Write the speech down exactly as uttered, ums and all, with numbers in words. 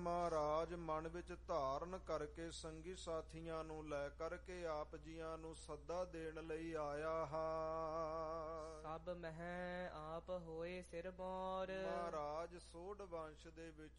ਮਹਾਰਾਜ ਮਨ ਵਿੱਚ ਧਾਰਨ ਕਰਕੇ ਸੰਗੀ ਸਾਥੀਆਂ ਨੂੰ ਲੈ ਕਰਕੇ ਆਪ ਜੀਆਂ ਨੂੰ ਸੱਦਾ ਦੇਣ ਲਈ ਆਇਆ ਹਾਂ। ਸਭ ਮਹਿ ਆਪ ਹੋਏ ਸਿਰ ਮੋਰ। ਮਹਾਰਾਜ ਸੋਢ ਵੰਸ਼ ਦੇ ਵਿੱਚ